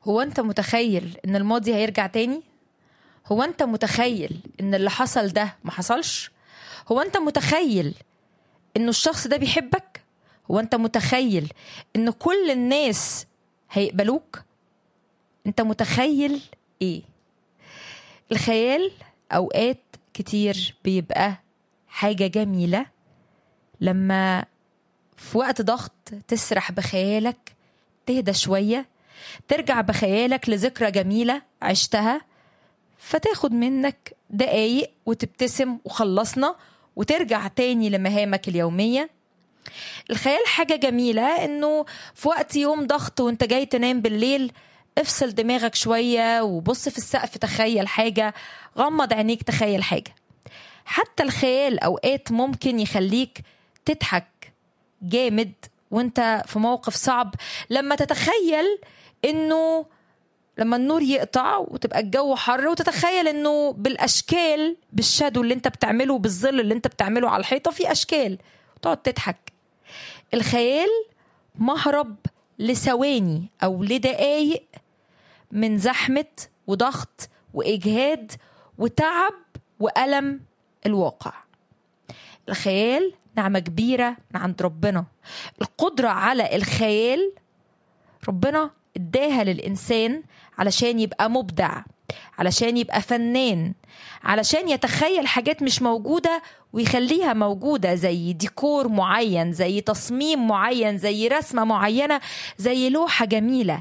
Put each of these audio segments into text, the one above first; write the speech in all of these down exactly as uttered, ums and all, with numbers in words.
هو أنت متخيل إن الماضي هيرجع تاني؟ هو أنت متخيل إن اللي حصل ده ما حصلش؟ هو أنت متخيل إنه الشخص ده بيحبك؟ هو أنت متخيل إن كل الناس هيقبلوك؟ أنت متخيل إيه؟ الخيال أوقات كتير بيبقى حاجة جميلة لما في وقت ضغط تسرح بخيالك، تهدى شوية، ترجع بخيالك لذكرى جميلة عشتها، فتاخد منك دقايق وتبتسم وخلصنا وترجع تاني لمهامك اليومية. الخيال حاجة جميلة انه في وقت يوم ضغط وانت جاي تنام بالليل، افصل دماغك شوية وبص في السقف، تخيل حاجة، غمض عينيك تخيل حاجة. حتى الخيال اوقات ممكن يخليك تضحك جامد وانت في موقف صعب، لما تتخيل انه لما النور يقطع وتبقى الجو حر، وتتخيل انه بالاشكال، بالشادو اللي انت بتعمله، بالظل اللي انت بتعمله على الحيطة، في اشكال، وتقعد تضحك. الخيال مهرب لثواني او لدقايق من زحمة وضغط واجهاد وتعب وألم الواقع. الخيال نعمة كبيرة من عند ربنا. القدرة على الخيال ربنا اداها للإنسان علشان يبقى مبدع، علشان يبقى فنان، علشان يتخيل حاجات مش موجودة ويخليها موجودة، زي ديكور معين، زي تصميم معين، زي رسمة معينة، زي لوحة جميلة.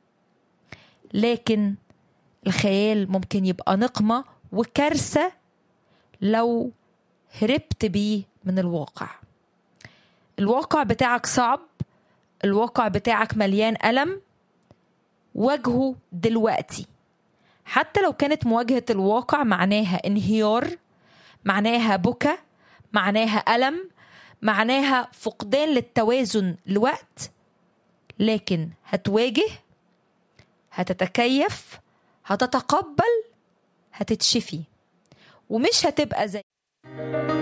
لكن الخيال ممكن يبقى نقمة وكارثة لو هربت بيه من الواقع. الواقع بتاعك صعب، الواقع بتاعك مليان ألم، واجهه دلوقتي. حتى لو كانت مواجهة الواقع معناها انهيار، معناها بكى، معناها ألم، معناها فقدان للتوازن لوقت، لكن هتواجه، هتتكيف، هتتقبل، هتتشفي، ومش هتبقى زي